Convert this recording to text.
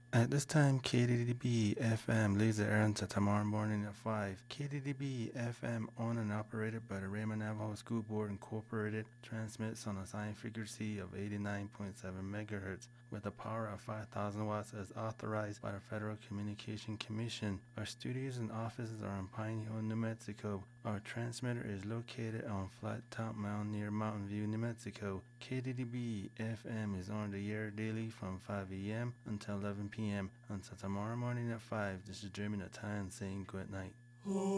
At this time, KDDB FM leaves the air until tomorrow morning at 5. KDDB FM, owned and operated by the Raymond Navajo School Board Incorporated, transmits on a sine frequency of 89.7 megahertz with a power of 5,000 watts as authorized by the Federal Communication Commission. Our studios and offices are in Pine Hill, New Mexico. Our transmitter is located on Flat Top Mountain near Mountain View, New Mexico. KDDB FM is on the air daily from 5 a.m. until 11 p.m. Until tomorrow morning at 5. This is Jeremy Natan saying good night.